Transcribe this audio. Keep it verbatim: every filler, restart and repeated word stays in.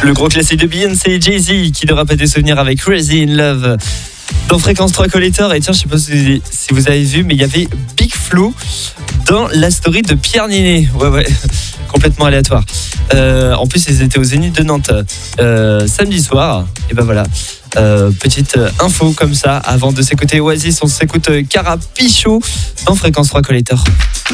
Le gros classique de Beyoncé et Jay-Z qui n'aura pas des souvenirs avec Crazy in Love. Dans Fréquence trois Collector, et tiens, je sais pas si, si vous avez vu, mais il y avait Big Flo dans la story de Pierre Ninet. Ouais, ouais, complètement aléatoire. Euh, en plus, ils étaient au Zénith de Nantes euh, samedi soir. Et ben voilà, euh, petite info comme ça. Avant de s'écouter Oasis, on s'écoute Cara Pichot dans Fréquence trois Collector.